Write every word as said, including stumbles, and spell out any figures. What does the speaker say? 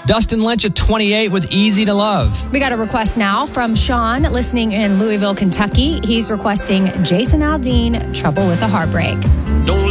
Dustin Lynch at twenty-eight with Easy to Love. We got a request now from Sean, listening in Louisville, Kentucky. He's requesting Jason Aldean, Trouble with a Heartbreak. Don't